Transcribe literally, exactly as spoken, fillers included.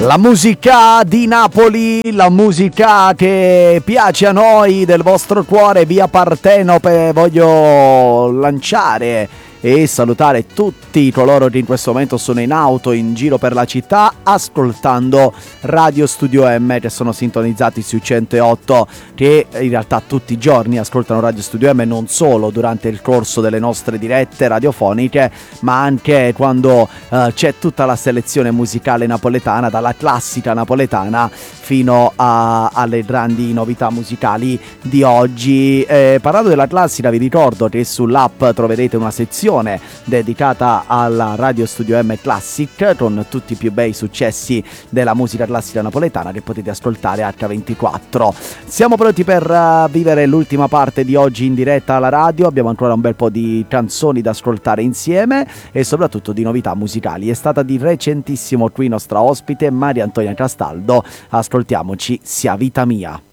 La musica di Napoli, la musica che piace a noi, del vostro cuore, via Partenope. Voglio lanciare e salutare tutti coloro che in questo momento sono in auto, in giro per la città, ascoltando Radio Studio M, che sono sintonizzati sui centootto, che in realtà tutti i giorni ascoltano Radio Studio M, non solo durante il corso delle nostre dirette radiofoniche, ma anche quando uh, c'è tutta la selezione musicale napoletana, dalla classica napoletana fino a, alle grandi novità musicali di oggi. Eh, parlando della classica, vi ricordo che sull'app troverete una sezione dedicata alla Radio Studio M Classic con tutti i più bei successi della musica classica napoletana che potete ascoltare acca ventiquattro. Siamo pronti per uh, vivere l'ultima parte di oggi in diretta alla radio. Abbiamo ancora un bel po' di canzoni da ascoltare insieme e soprattutto di novità musicali. È stata di recentissimo qui nostra ospite Maria Antonia Castaldo. Ascoltiamoci Sia Vita Mia.